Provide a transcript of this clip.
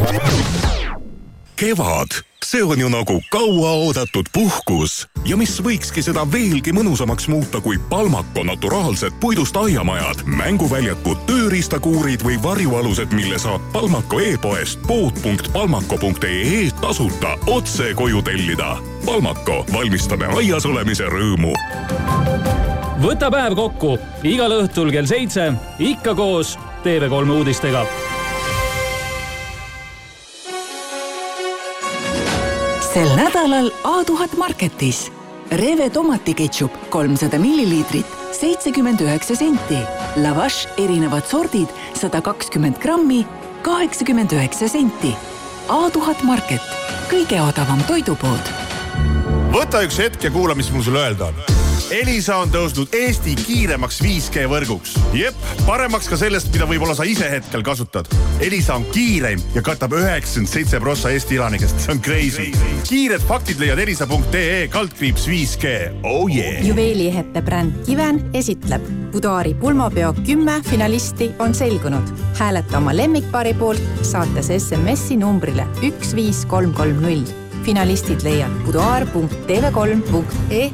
Kevad, see on ju nagu kauaoodatud puhkus. Ja mis võikski seda veelgi mõnusamaks muuta kui Palmako naturaalsed puidust aiamajad, mänguväljakud, tööriistakuurid või varjualused, mille saab Palmako e-poest pood.palmako.ee tasuta otse koju tellida. Palmako, valmistame aias olemise rõõmu. Võta päev kokku igal õhtul kell 7, ikka koos TV3 uudistega. Sel nädalal A1000 Marketis. Reve tomatiketšup 300 milliliitrit, 79 senti. Lavash erinevad sordid 120 grammi, 89 senti. A1000 Market. Kõige odavam toidupood. Võta üks hetk ja kuula, mis mul sulle öelda on. Elisa on tõusnud Eesti kiiremaks 5G võrguks. Jep, paremaks ka sellest, mida võib-olla sa ise hetkel kasutad. Elisa on kiireim ja katab 97% Eesti elanikest. See on crazy. Kiired faktid leiad elisa.ee/5G. Oh yeah! Juveeliehete bränd Kiven esitleb. Budaari pulmapeo 10 finalisti on selgunud. Hääleta oma lemmikpaari poolt, saates SMS-i numbrile 15330. Finalistid leiad budaar.tv3.ee